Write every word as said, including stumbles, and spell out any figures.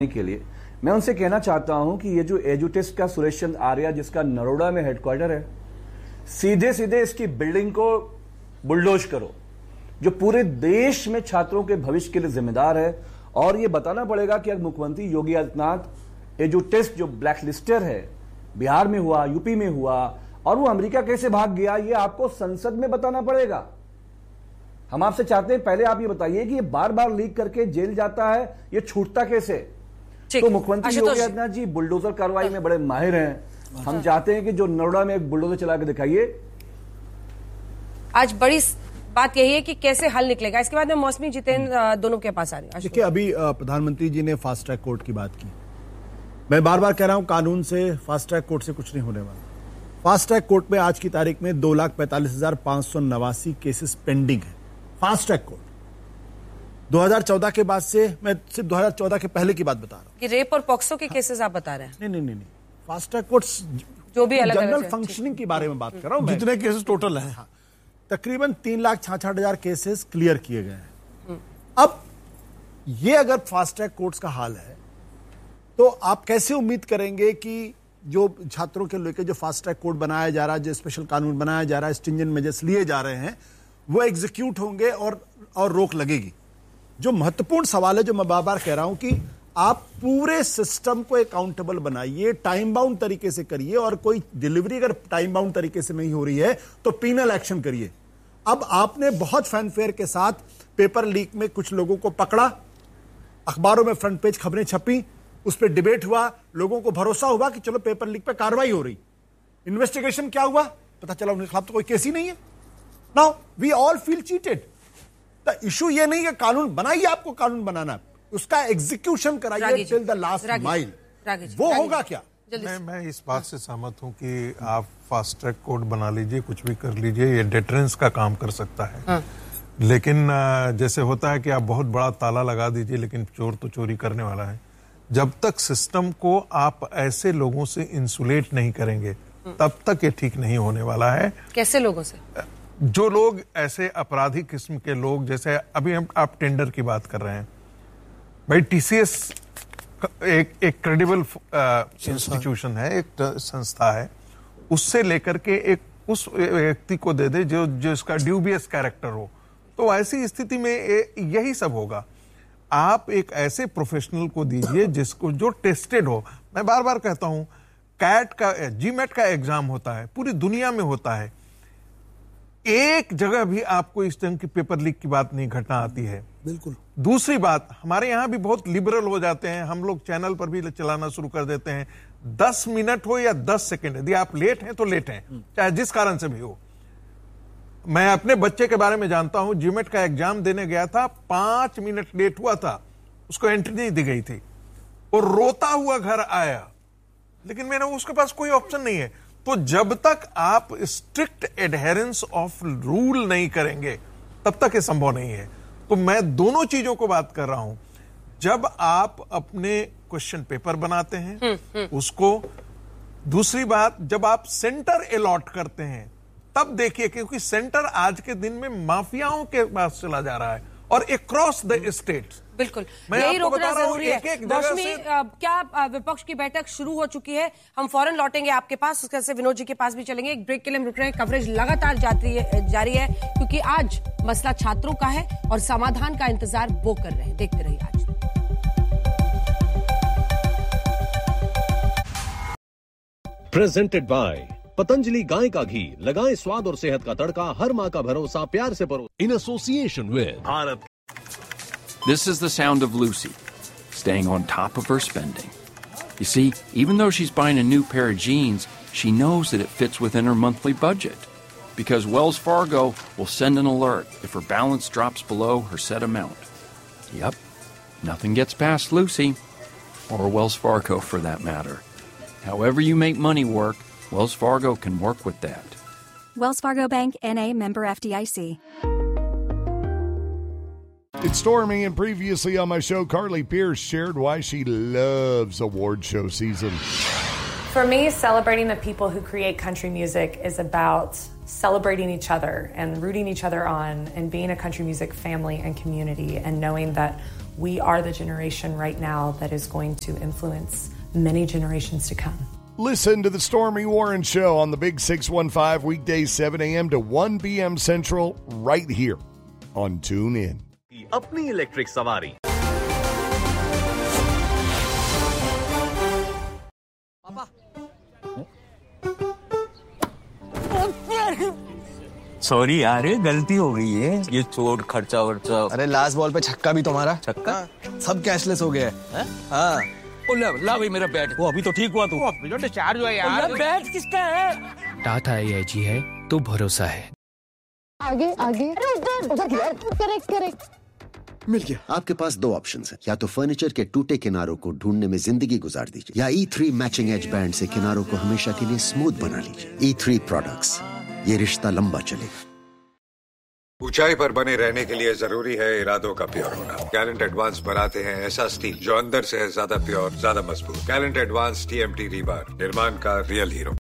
के लिए मैं उनसे कहना चाहता हूं कि ये जो एजुटेस्ट का सुरेश चंद्र आर्या जिसका नरोड़ा में हेडक्वार्टर है, सीधे सीधे इसकी बिल्डिंग को बुलडोज करो, जो पूरे देश में छात्रों के भविष्य के लिए जिम्मेदार है। और ये बताना पड़ेगा कि अब मुख्यमंत्री योगी आदित्यनाथ एजुटेस्ट जो ब्लैकलिस्टर है बिहार में हुआ, यूपी में हुआ और वो अमेरिका कैसे भाग गया, ये आपको संसद में बताना पड़ेगा। हम आपसे चाहते हैं पहले आप ये बताइए कि ये बार बार लीक करके जेल जाता है, ये छूटता कैसे? तो मुख्यमंत्री योगी आदित्यनाथ जी बुलडोजर कार्रवाई में बड़े माहिर हैं। हम चाहते हैं कि जो नरोड़ा में एक बुलडोजर चला के दिखाइए। आज बड़ी बात यही है कि कैसे हल निकलेगा। इसके बाद में मौसमी जितेंद्र दोनों के पास आ रही है। देखिए, अभी प्रधानमंत्री जी ने फास्ट ट्रैक कोर्ट की बात की। मैं बार बार कह रहा हूं कानून से, फास्ट ट्रैक कोर्ट से कुछ नहीं होने वाला। फास्ट ट्रैक कोर्ट में आज की तारीख में दो लाख पैंतालीस हजार पांच सौ नवासी केसेस पेंडिंग है। फास्ट ट्रैक कोर्ट दो हज़ार चौदह के बाद से, मैं सिर्फ दो हज़ार चौदह के पहले की बात बता रहा हूं कि रेप और पॉक्सो के केसेस आप बता रहे हैं। नहीं नहीं नहीं, नहीं। फास्ट ट्रैक कोर्ट जो भी अलग जनरल फंक्शनिंग की बारे में बात कर रहा हूं। जितने केसेस टोटल है, हाँ, तकरीबन तीन लाख छाछठ हजार केसेस क्लियर किए गए हैं। अब ये अगर फास्ट ट्रैक कोर्ट्स का हाल है तो आप कैसे उम्मीद करेंगे कि जो छात्रों के लेकर जो फास्ट ट्रैक कोर्ट बनाया जा रहा है, जो स्पेशल कानून बनाया जा रहा है, स्ट्रिंजेंट मेजर्स लिए जा रहे हैं, वो एग्जीक्यूट होंगे और और रोक लगेगी? जो महत्वपूर्ण सवाल है, जो मैं बार बार कह रहा हूं कि आप पूरे सिस्टम को अकाउंटेबल बनाइए, टाइम बाउंड तरीके से करिए, और कोई डिलीवरी अगर टाइम बाउंड तरीके से नहीं हो रही है तो पीनल एक्शन करिए। अब आपने बहुत फैनफेयर के साथ पेपर लीक में कुछ लोगों को पकड़ा, अखबारों में फ्रंट पेज खबरें छपी, उस पर डिबेट हुआ, लोगों को भरोसा हुआ कि चलो पेपर लीक पे कार्रवाई हो रही। इन्वेस्टिगेशन क्या हुआ, पता चला उनके खिलाफ तो कोई केस ही नहीं है। Now we all feel cheated. The issue ये नहीं है कानून बनाइए, आपको कानून बनाना, उसका एग्जीक्यूशन कराइए टिल द लास्ट माइल। वो होगा क्या? मैं मैं इस बात से सहमत हूं कि आप फास्ट ट्रैक कोर्ट बना लीजिए, कुछ भी कर लीजिए, ये डेटरेंस का काम कर सकता है। हाँ। लेकिन जैसे होता है कि आप बहुत बड़ा ताला लगा दीजिए लेकिन चोर तो चोरी करने वाला है। जब तक सिस्टम को आप ऐसे लोगों से इंसुलेट नहीं करेंगे तब तक ये ठीक नहीं होने वाला है। कैसे लोगों से? जो लोग ऐसे अपराधी किस्म के लोग, जैसे अभी हम आप टेंडर की बात कर रहे हैं, भाई टीसीएस एक एक क्रेडिबल इंस्टीट्यूशन है, एक संस्था है, उससे लेकर के एक उस व्यक्ति को दे दे जो जो इसका ड्यूबियस कैरेक्टर हो, तो ऐसी स्थिति में यही सब होगा। आप एक ऐसे प्रोफेशनल को दीजिए जिसको जो टेस्टेड हो। मैं बार बार कहता हूं, कैट का जीमेट का एग्जाम होता है, पूरी दुनिया में होता है, एक जगह भी आपको इस ढंग की पेपर लीक की बात नहीं घटना आती है। बिल्कुल। दूसरी बात, हमारे यहां भी बहुत लिबरल हो जाते हैं, हम लोग चैनल पर भी चलाना शुरू कर देते हैं। दस मिनट हो या दस सेकंड, यदि आप लेट हैं तो लेट हैं, चाहे जिस कारण से भी हो। मैं अपने बच्चे के बारे में जानता हूं, जीमेट का एग्जाम देने गया था, पांच मिनट लेट हुआ था, उसको एंट्री नहीं दी गई थी, और रोता हुआ घर आया, लेकिन मैंने उसके पास कोई ऑप्शन नहीं है। तो जब तक आप स्ट्रिक्ट एडहेरेंस ऑफ रूल नहीं करेंगे तब तक ये संभव नहीं है। तो मैं दोनों चीजों को बात कर रहा हूं। जब आप अपने क्वेश्चन पेपर बनाते हैं हुँ, हुँ. उसको, दूसरी बात, जब आप सेंटर अलॉट करते हैं तब देखिए, क्योंकि सेंटर आज के दिन में माफियाओं के पास चला जा रहा है और अक्रॉस द स्टेट्स। बिल्कुल, यही रोकना जरूरी है। मौसमी, क्या विपक्ष की बैठक शुरू हो चुकी है? हम फौरन लौटेंगे आपके पास, उसके से विनोद जी के पास भी चलेंगे। एक ब्रेक के लिए हम रुक रहे हैं। कवरेज लगातार जाती है जारी है क्योंकि आज मसला छात्रों का है और समाधान का इंतजार वो कर रहे हैं। देखते रहिए आज। प्रेजेंटेड बाय पतंजलि गाय का घी, लगाएं स्वाद और सेहत का तड़का, हर मां का भरोसा, प्यार से परो। In association with Bharat. This is the sound of Lucy, staying on top of her spending. You see, even though she's buying a new pair of jeans, she knows that it fits within her monthly budget. Because Wells Fargo will send an alert if her balance drops below her set amount. Yep, nothing gets past Lucy, or Wells Fargo for that matter. However you make money work, Wells Fargo can work with that. Wells Fargo Bank, N A, member F D I C. It's Stormy, and previously on my show, Carly Pierce shared why she loves award show season. For me, celebrating the people who create country music is about celebrating each other and rooting each other on and being a country music family and community and knowing that we are the generation right now that is going to influence many generations to come. Listen to the Stormy Warren Show on the Big six one five, weekdays seven a.m. to one p.m. Central, right here on TuneIn. अपनी electric सवारी। Sorry यार, गलती हो गई है। ये चोट खर्चा वर्चा। अरे लास्ट बॉल पे छक्का भी तुम्हारा। छक्का? सब कैशलेस हो गया है। हाँ। ओ ला, ला भाई मेरा बैट। वो अभी तो ठीक हुआ तू। अभी तो डिस्चार्ज हुआ यार। बैट किसका है? टाटा एआईजी है तो भरोसा है। आगे आगे करेक्ट करेक्ट मिल गया। आपके पास दो ऑप्शंस हैं, या तो फर्नीचर के टूटे किनारों को ढूंढने में जिंदगी गुजार दीजिए, या ई थ्री मैचिंग एज बैंड से किनारों को हमेशा के लिए स्मूथ बना लीजिए। ई थ्री प्रोडक्ट्स, ये रिश्ता लंबा चलेगा। ऊंचाई पर बने रहने के लिए जरूरी है इरादों का प्योर होना। गैलेंट एडवांस बनाते हैं ऐसा स्टील जो अंदर से है ज्यादा प्योर, ज्यादा मजबूत। गैलेंट एडवांस टीएमटी रीबार, निर्माण का रियल हीरो।